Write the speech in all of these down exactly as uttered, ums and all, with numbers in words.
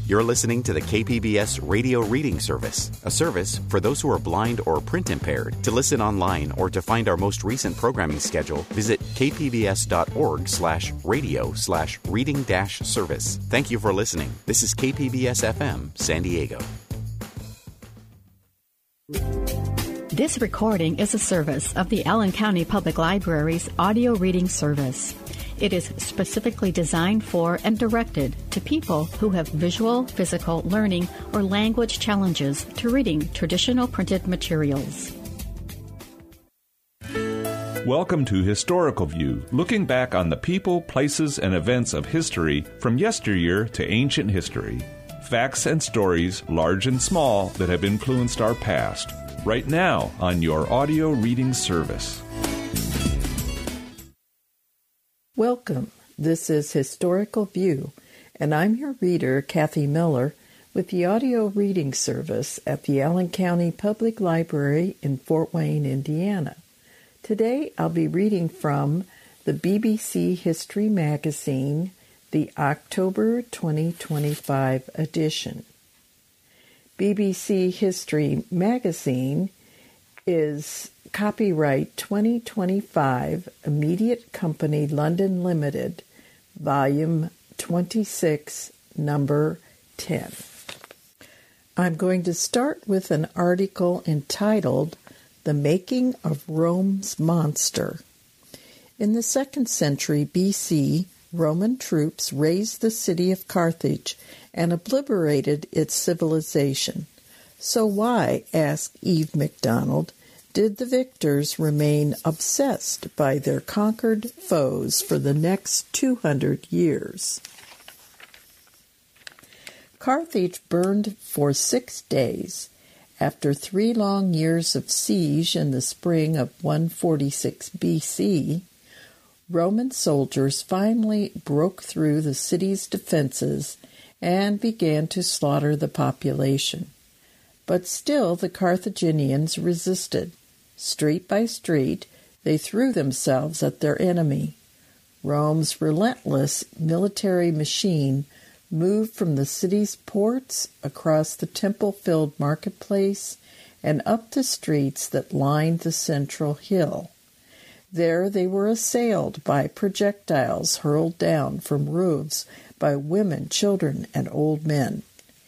You're listening to the K P B S Radio Reading Service, a service for those who are blind or print impaired. To listen online or to find our most recent programming schedule, visit kpbs.org slash radio slash reading dash service. Thank you for listening. This is K P B S F M, San Diego. This recording is a service of the Allen County Public Library's audio reading service. It is specifically designed for and directed to people who have visual, physical, learning, or language challenges to reading traditional printed materials. Welcome to Historical View, looking back on the people, places, and events of history from yesteryear to ancient history. Facts and stories, large and small, that have influenced our past. Right now on your audio reading service. Welcome. This is Historical View, and I'm your reader, Kathy Miller, with the audio reading service at the Allen County Public Library in Fort Wayne, Indiana. Today I'll be reading from the B B C History Magazine, the October twenty twenty-five edition. B B C History Magazine is copyright twenty twenty-five, Immediate Company London Limited, Volume twenty-six, Number ten. I'm going to start with an article entitled The Making of Rome's Monster. In the second century B C, Roman troops razed the city of Carthage and obliterated its civilization. So why, asked Eve MacDonald, did the victors remain obsessed by their conquered foes for the next two hundred years? Carthage burned for six days. After three long years of siege in the spring of one forty-six B C, Roman soldiers finally broke through the city's defenses and began to slaughter the population. But still the Carthaginians resisted. Street by street, they threw themselves at their enemy. Rome's relentless military machine moved from the city's ports across the temple-filled marketplace and up the streets that lined the central hill. There they were assailed by projectiles hurled down from roofs by women, children, and old men.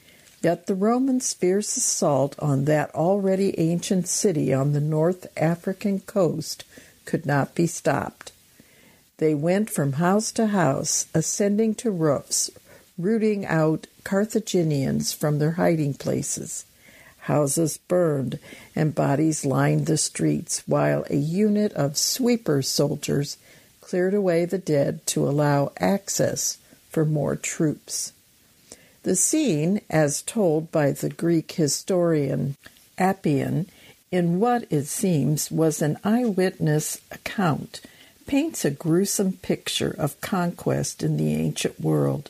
Yet the Romans' fierce assault on that already ancient city on the North African coast could not be stopped. They went from house to house, ascending to roofs, rooting out Carthaginians from their hiding places. Houses burned and bodies lined the streets, while a unit of sweeper soldiers cleared away the dead to allow access for more troops. The scene, as told by the Greek historian Appian, in what it seems was an eyewitness account, paints a gruesome picture of conquest in the ancient world.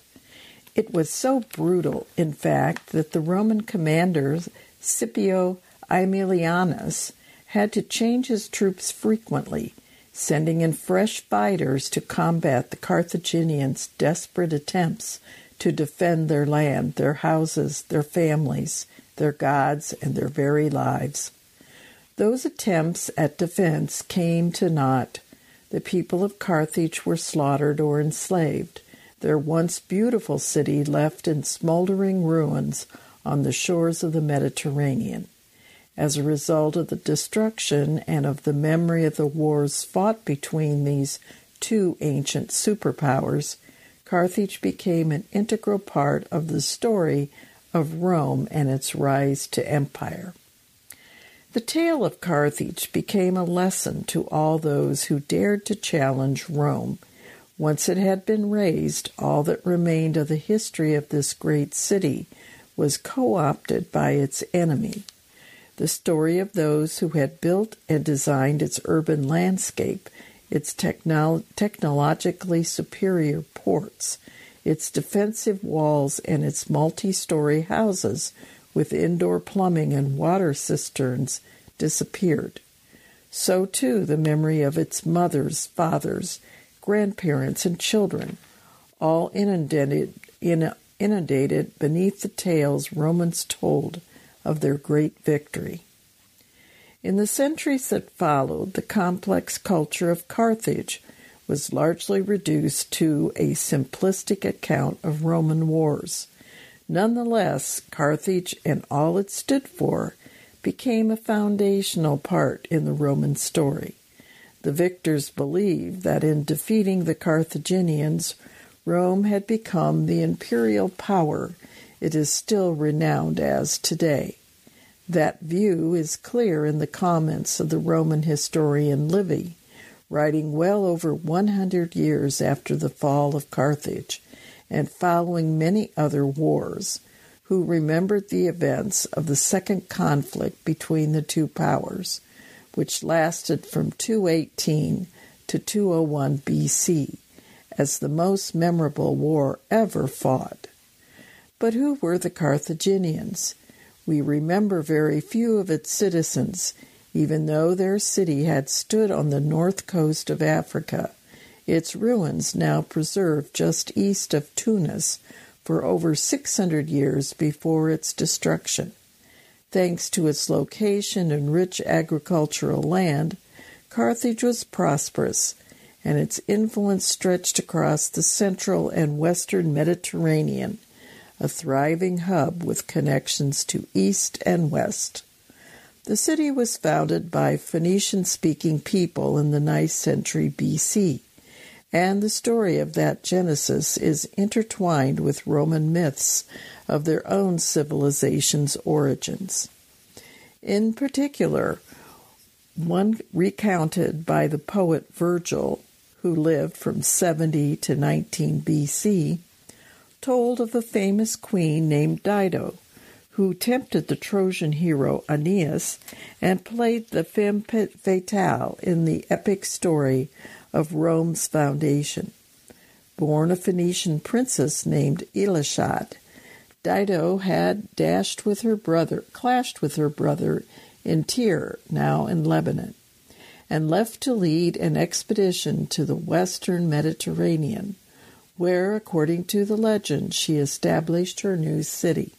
It was so brutal, in fact, that the Roman commander Scipio Aemilianus had to change his troops frequently, sending in fresh fighters to combat the Carthaginians' desperate attempts to defend their land, their houses, their families, their gods, and their very lives. Those attempts at defense came to naught. The people of Carthage were slaughtered or enslaved, their once beautiful city left in smoldering ruins on the shores of the Mediterranean. As a result of the destruction and of the memory of the wars fought between these two ancient superpowers, Carthage became an integral part of the story of Rome and its rise to empire. The tale of Carthage became a lesson to all those who dared to challenge Rome. Once it had been razed, all that remained of the history of this great city was co-opted by its enemy. The story of those who had built and designed its urban landscape, its technolo- technologically superior ports, its defensive walls, and its multi-story houses with indoor plumbing and water cisterns disappeared. So, too, the memory of its mothers, fathers, grandparents, and children, all inundated, in, inundated beneath the tales Romans told of their great victory. In the centuries that followed, the complex culture of Carthage was largely reduced to a simplistic account of Roman wars. Nonetheless, Carthage and all it stood for became a foundational part in the Roman story. The victors believed that in defeating the Carthaginians, Rome had become the imperial power it is still renowned as today. That view is clear in the comments of the Roman historian Livy, writing well over one hundred years after the fall of Carthage and following many other wars, who remembered the events of the second conflict between the two powers, which lasted from two eighteen to two oh one B C, as the most memorable war ever fought. But who were the Carthaginians? We remember very few of its citizens, even though their city had stood on the north coast of Africa, its ruins now preserved just east of Tunis for over six hundred years before its destruction. Thanks to its location and rich agricultural land, Carthage was prosperous, and its influence stretched across the central and western Mediterranean, a thriving hub with connections to east and west. The city was founded by Phoenician-speaking people in the ninth century B C, and the story of that genesis is intertwined with Roman myths of their own civilization's origins. In particular, one recounted by the poet Virgil, who lived from seventy to nineteen B C, told of a famous queen named Dido, who tempted the Trojan hero Aeneas and played the femme fatale in the epic story of Rome's foundation. Born a Phoenician princess named Elishad, Dido had dashed with her brother, clashed with her brother in Tyre, now in Lebanon, and left to lead an expedition to the western Mediterranean, where, according to the legend, she established her new city.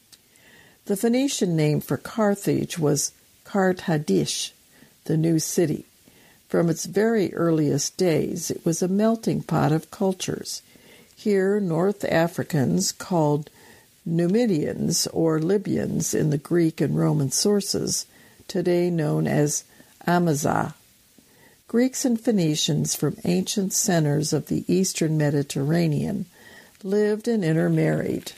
The Phoenician name for Carthage was Karthadish, the new city. From its very earliest days, it was a melting pot of cultures. Here, North Africans, called Numidians or Libyans in the Greek and Roman sources, today known as Amazigh. Greeks and Phoenicians from ancient centers of the eastern Mediterranean lived and intermarried,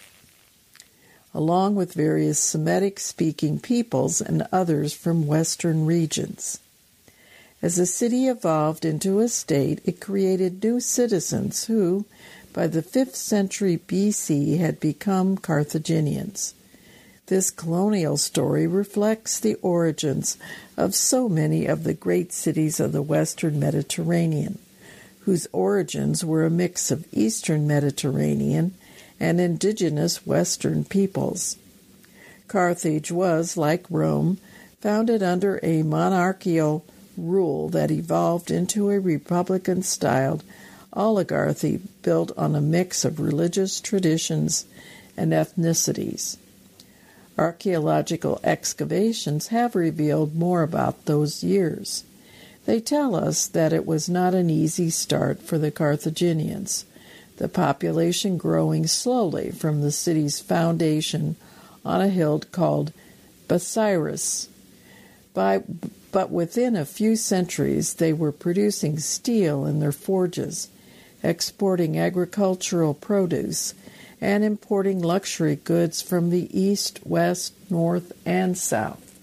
along with various Semitic-speaking peoples and others from western regions. As the city evolved into a state, it created new citizens who, by the fifth century B C, had become Carthaginians. This colonial story reflects the origins of so many of the great cities of the western Mediterranean, whose origins were a mix of eastern Mediterranean and indigenous western peoples. Carthage was, like Rome, founded under a monarchical rule that evolved into a republican-styled oligarchy built on a mix of religious traditions and ethnicities. Archaeological excavations have revealed more about those years. They tell us that it was not an easy start for the Carthaginians, the population growing slowly from the city's foundation on a hill called Busiris. By, but within a few centuries, they were producing steel in their forges, exporting agricultural produce, and importing luxury goods from the east, west, north, and south.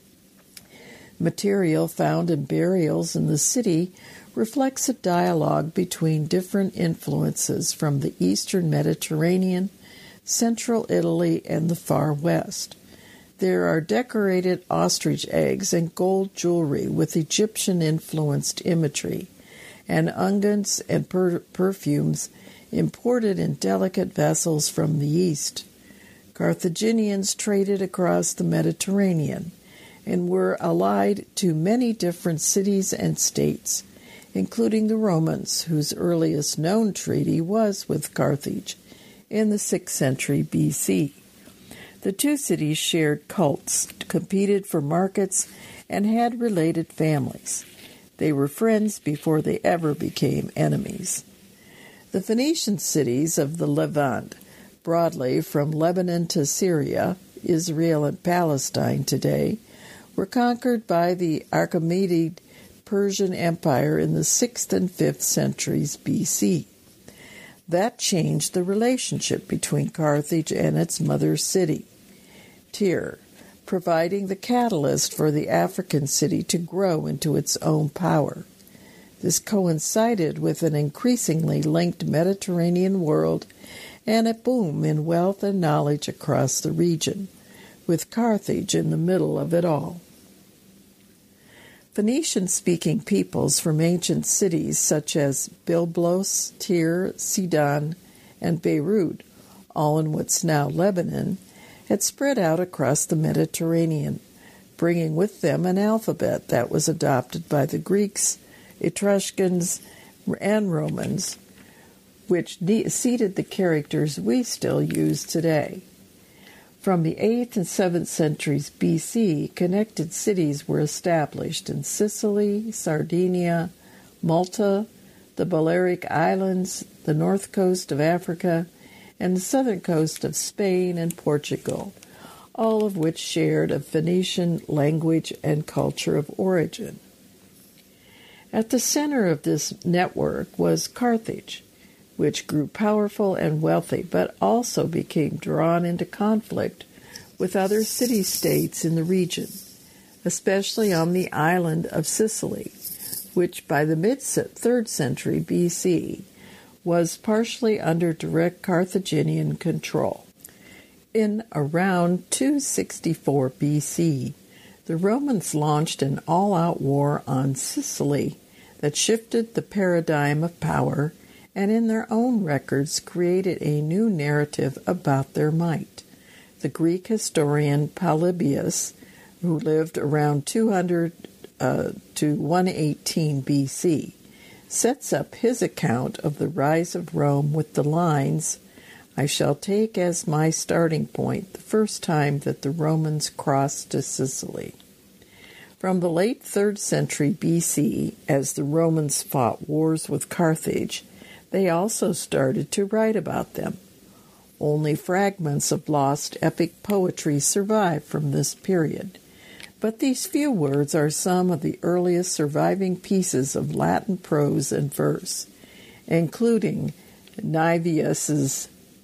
Material found in burials in the city reflects a dialogue between different influences from the eastern Mediterranean, central Italy, and the far west. There are decorated ostrich eggs and gold jewelry with Egyptian-influenced imagery, and unguents and per- perfumes imported in delicate vessels from the east. Carthaginians traded across the Mediterranean and were allied to many different cities and states, including the Romans, whose earliest known treaty was with Carthage in the sixth century B C. The two cities shared cults, competed for markets, and had related families. They were friends before they ever became enemies. The Phoenician cities of the Levant, broadly from Lebanon to Syria, Israel and Palestine today, were conquered by the Achaemenid Persian Empire in the sixth and fifth centuries B C. That changed the relationship between Carthage and its mother city, Tyre, providing the catalyst for the African city to grow into its own power. This coincided with an increasingly linked Mediterranean world and a boom in wealth and knowledge across the region, with Carthage in the middle of it all. Phoenician-speaking peoples from ancient cities such as Byblos, Tyre, Sidon, and Beirut, all in what's now Lebanon, had spread out across the Mediterranean, bringing with them an alphabet that was adopted by the Greeks, Etruscans, and Romans, which seeded the characters we still use today. From the eighth and seventh centuries B C, connected cities were established in Sicily, Sardinia, Malta, the Balearic Islands, the north coast of Africa, and the southern coast of Spain and Portugal, all of which shared a Phoenician language and culture of origin. At the center of this network was Carthage, which grew powerful and wealthy, but also became drawn into conflict with other city-states in the region, especially on the island of Sicily, which by the mid-third century B C was partially under direct Carthaginian control. In around two sixty-four B C, the Romans launched an all-out war on Sicily that shifted the paradigm of power and in their own records created a new narrative about their might. The Greek historian Polybius, who lived around two hundred uh, to one eighteen B C, sets up his account of the rise of Rome with the lines, "I shall take as my starting point the first time that the Romans crossed to Sicily." From the late third century B C, as the Romans fought wars with Carthage, they also started to write about them. Only fragments of lost epic poetry survive from this period, but these few words are some of the earliest surviving pieces of Latin prose and verse, including Naevius's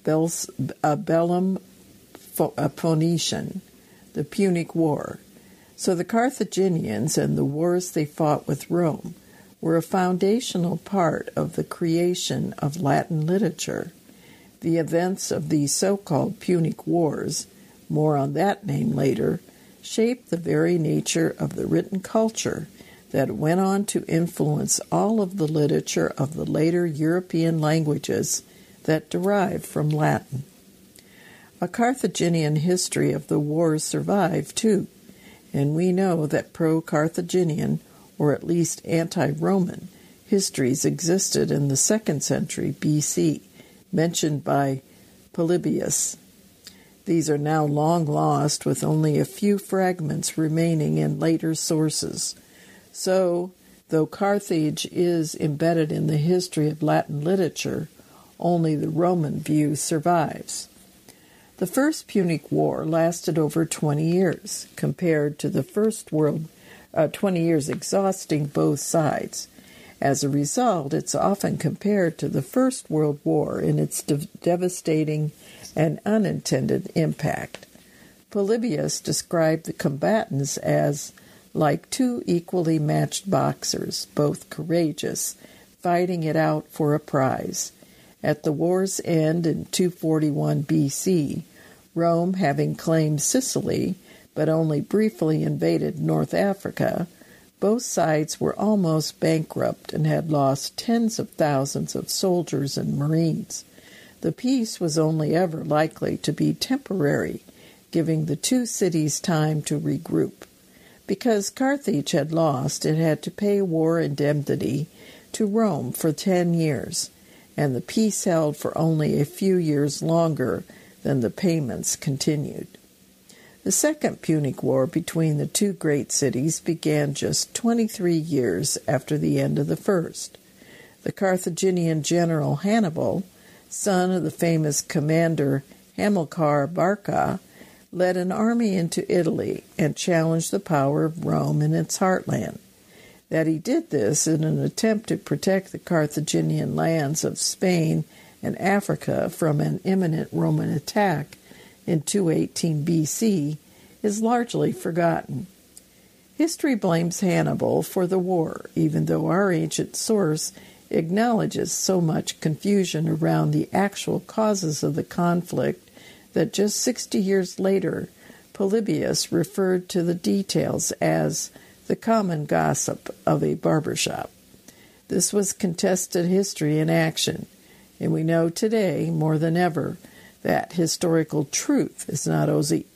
Bellum Phoenician, the Punic War. So the Carthaginians and the wars they fought with Rome were a foundational part of the creation of Latin literature. The events of these so-called Punic Wars, more on that name later, shaped the very nature of the written culture that went on to influence all of the literature of the later European languages that derived from Latin. A Carthaginian history of the wars survived, too, and we know that pro-Carthaginian, or at least anti-Roman, histories existed in the second century B C, mentioned by Polybius. These are now long lost, with only a few fragments remaining in later sources. So, though Carthage is embedded in the history of Latin literature, only the Roman view survives. The First Punic War lasted over twenty years, compared to the First World uh, twenty years exhausting both sides. As a result, it's often compared to the First World War in its de- devastating and unintended impact. Polybius described the combatants as like two equally matched boxers, both courageous, fighting it out for a prize. At the war's end in two forty-one B C, Rome, having claimed Sicily, but only briefly invaded North Africa, both sides were almost bankrupt and had lost tens of thousands of soldiers and marines. The peace was only ever likely to be temporary, giving the two cities time to regroup. Because Carthage had lost, it had to pay war indemnity to Rome for ten years, and the peace held for only a few years longer than the payments continued. The Second Punic War between the two great cities began just twenty-three years after the end of the first. The Carthaginian general Hannibal, son of the famous commander Hamilcar Barca, led an army into Italy and challenged the power of Rome in its heartland. That he did this in an attempt to protect the Carthaginian lands of Spain and Africa from an imminent Roman attack in two eighteen B C is largely forgotten. History blames Hannibal for the war, even though our ancient source acknowledges so much confusion around the actual causes of the conflict that just sixty years later, Polybius referred to the details as the common gossip of a barbershop. This was contested history in action, and we know today, more than ever, that historical truth is not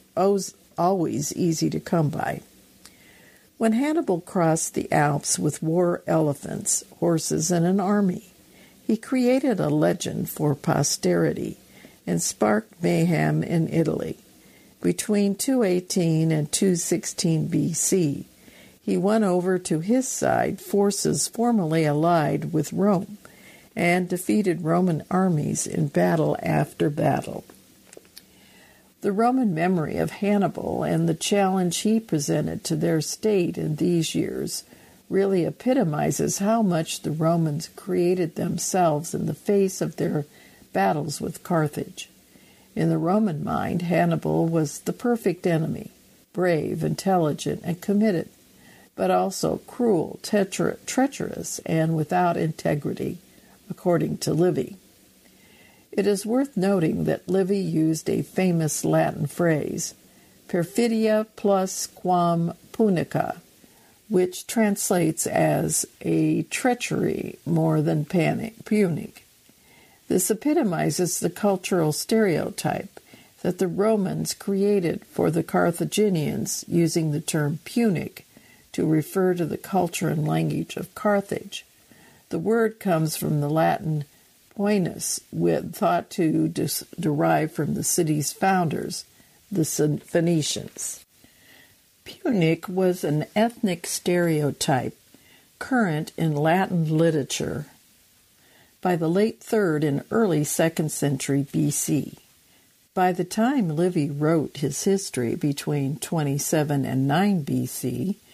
always easy to come by. When Hannibal crossed the Alps with war elephants, horses, and an army, he created a legend for posterity and sparked mayhem in Italy. Between two eighteen and two sixteen B C, he won over to his side forces formerly allied with Rome and defeated Roman armies in battle after battle. The Roman memory of Hannibal and the challenge he presented to their state in these years really epitomizes how much the Romans created themselves in the face of their battles with Carthage. In the Roman mind, Hannibal was the perfect enemy, brave, intelligent, and committed, but also cruel, tetra- treacherous, and without integrity, according to Livy. It is worth noting that Livy used a famous Latin phrase, perfidia plus quam punica, which translates as a treachery more than punic. This epitomizes the cultural stereotype that the Romans created for the Carthaginians, using the term punic to refer to the culture and language of Carthage. The word comes from the Latin Poenus, with thought to dis- derive from the city's founders, the Phoenicians. Punic was an ethnic stereotype current in Latin literature by the late third and early second century B C. By the time Livy wrote his history between twenty-seven and nine B C,